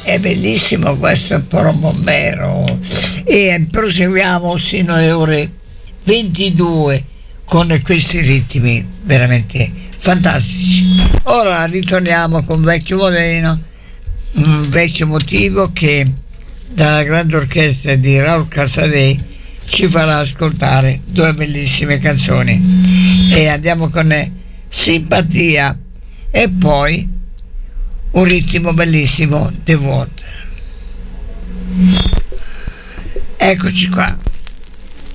È bellissimo questo Poromombero e proseguiamo sino alle ore 22 con questi ritmi veramente fantastici. Ora ritorniamo con Vecchio Modena, un vecchio motivo che dalla grande orchestra di Raul Casadei ci farà ascoltare due bellissime canzoni e andiamo con Simpatia e poi un ritmo bellissimo, The Water. Eccoci qua.